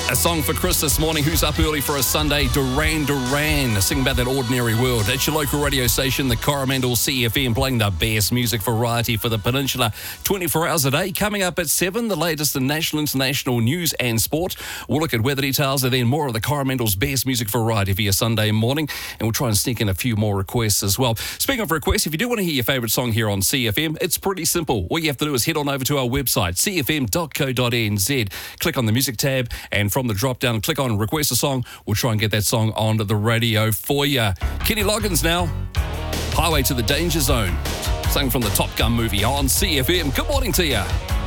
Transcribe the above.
A song for Chris this morning. Who's up early for a Sunday? Duran Duran, singing about that ordinary world. It's your local radio station, the Coromandel CFM, playing the best music variety for the peninsula 24 hours a day. Coming up at 7, the latest in national, international news and sport. We'll look at weather details and then more of the Coromandel's best music variety for your Sunday morning. And we'll try and sneak in a few more requests as well. Speaking of requests, if you do want to hear your favourite song here on CFM, it's pretty simple. All you have to do is head on over to our website, cfm.co.nz. Click on the music tab, and from the drop down, click on request a song. We'll try and get that song onto the radio for you. Kenny Loggins now, Highway to the Danger Zone, sung from the Top Gun movie on CFM. Good morning to you.